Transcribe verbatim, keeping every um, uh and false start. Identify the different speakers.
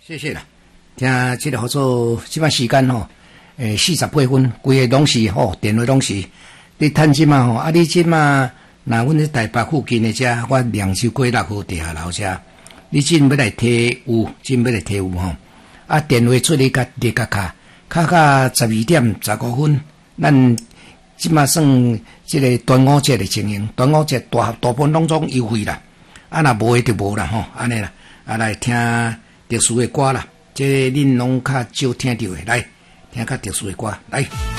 Speaker 1: 谢谢啦。听这个合作，即摆时间吼，诶，四十八分，规个拢是吼，电话拢是。你趁即嘛吼，啊，你即嘛，若阮伫台北附近的遮，我凉州过六号地下楼遮，你真要来提有，真要来提有吼。啊，电话出去甲你甲卡，卡到十二点十五分，咱即嘛算即个端午节的情形，端午节大大部分拢总优惠啦。啊，若无诶就无啦吼，安尼啦，啊来听特殊诶歌啦，即恁拢较少听到诶，来听较特殊诶歌，来。